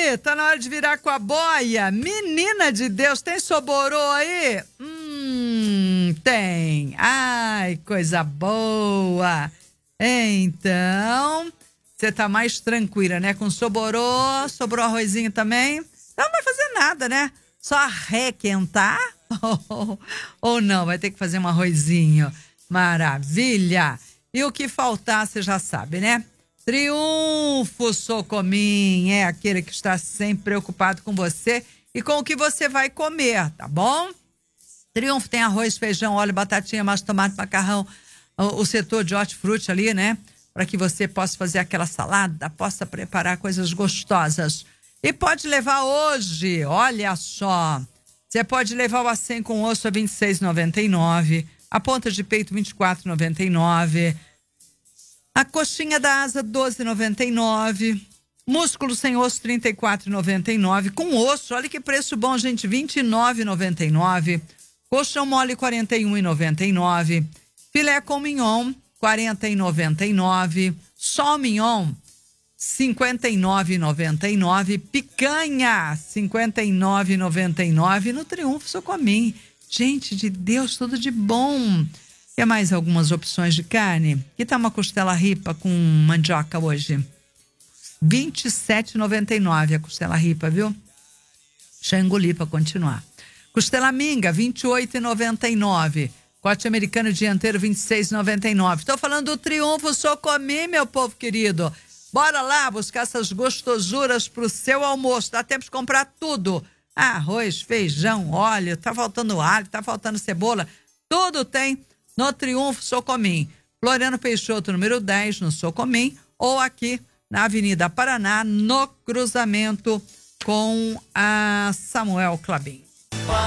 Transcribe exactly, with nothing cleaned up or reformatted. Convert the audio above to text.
aí? Tá na hora de virar com a boia? Menina de Deus, tem soborô aí? Hum, tem. Ai, coisa boa. Então, você tá mais tranquila, né? Com soborô, sobrou arrozinho também. Então não vai fazer nada, né? Só requentar ou, ou não, vai ter que fazer um arrozinho. Maravilha. E o que faltar, você já sabe, né? Triunfo Socomim é aquele que está sempre preocupado com você e com o que você vai comer, tá bom? Triunfo tem arroz, feijão, óleo, batatinha, massa, tomate, macarrão, o, o setor de hortifruti ali, né? Para que você possa fazer aquela salada, possa preparar coisas gostosas. E pode levar hoje, olha só, você pode levar o acém com osso a vinte e seis reais e noventa e nove centavos, a ponta de peito vinte e quatro reais e noventa e nove centavos, a coxinha da asa doze reais e noventa e nove centavos, músculo sem osso trinta e quatro reais e noventa e nove centavos, com osso, olha que preço bom, gente, vinte e nove reais e noventa e nove centavos, coxão mole quarenta e um reais e noventa e nove centavos, filé com mignon quarenta reais e noventa e nove centavos, só mignon cinquenta e nove reais e noventa e nove centavos, picanha cinquenta e nove reais e noventa e nove centavos, no Triunfo Socomim. Gente de Deus, tudo de bom. Quer mais algumas opções de carne? Que tá uma costela ripa com mandioca hoje? vinte e sete reais e noventa e nove centavos a costela ripa, viu? Deixa eu engolir para continuar. Costela minga, vinte e oito reais e noventa e nove centavos. Corte americano dianteiro, vinte e seis reais e noventa e nove centavos. Tô falando do Triunfo Socomim, meu povo querido. Bora lá buscar essas gostosuras pro seu almoço. Dá tempo de comprar tudo. Arroz, feijão, óleo, tá faltando alho, tá faltando cebola. Tudo tem no Triunfo Socomim. Floriano Peixoto, número dez, no Socomim. Ou aqui na Avenida Paraná, no cruzamento com a Samuel Clabin.